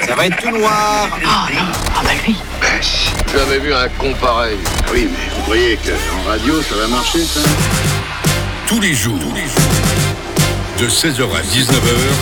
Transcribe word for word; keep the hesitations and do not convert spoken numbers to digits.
Ça va être tout noir. Ah non, ah bah lui. J'avais vu un con pareil. Oui, mais vous croyez qu'en radio, ça va marcher, ça? Tous les jours, tous les jours, de seize heures à dix-neuf heures,